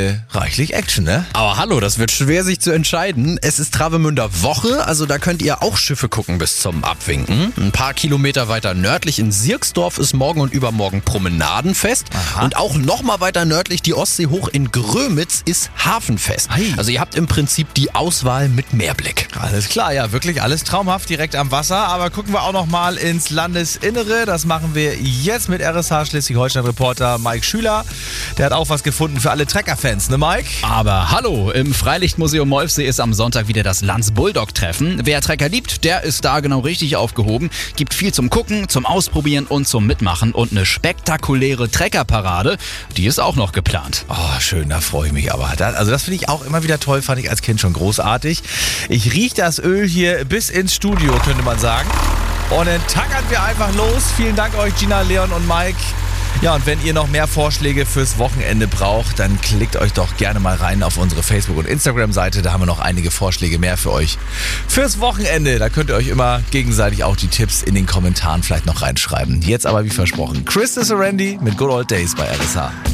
Wochenende reichlich Action, ne? Aber hallo, das wird schwer sich zu entscheiden. Es ist Travemünder Woche, also da könnt ihr auch Schiffe gucken bis zum Abwinken. Ein paar Kilometer weiter nördlich in Sirksdorf ist morgen und übermorgen Promenadenfest. Aha. Und auch noch mal weiter nördlich die Ostsee hoch in Grömitz ist Hafenfest. Ei. Also ihr habt im Prinzip die Auswahl mit Meerblick. Alles klar, ja, wirklich alles traumhaft direkt am Wasser. Aber gucken wir auch noch mal ins Landesinnere. Das machen wir jetzt mit RSH Schleswig-Holstein-Reporter Mike Schüler. Der hat auch was gefunden für alle Trecker-Fans, ne Mike? Aber hallo, im Freilichtmuseum Molfsee ist am Sonntag wieder das Lanz-Bulldog-Treffen. Wer Trecker liebt, der ist da genau richtig aufgehoben. Gibt viel zum Gucken, zum Ausprobieren und zum Mitmachen. Und eine spektakuläre Trecker-Parade, die ist auch noch geplant. Oh, schön, da freue ich mich aber. Das finde ich auch immer wieder toll, fand ich als Kind schon großartig. Ich rieche das Öl hier bis ins Studio, könnte man sagen. Und dann tackern wir einfach los. Vielen Dank euch, Gina, Leon und Mike. Ja, und wenn ihr noch mehr Vorschläge fürs Wochenende braucht, dann klickt euch doch gerne mal rein auf unsere Facebook- und Instagram-Seite. Da haben wir noch einige Vorschläge mehr für euch fürs Wochenende. Da könnt ihr euch immer gegenseitig auch die Tipps in den Kommentaren vielleicht noch reinschreiben. Jetzt aber wie versprochen, Chris Randy mit Good Old Days bei RSH.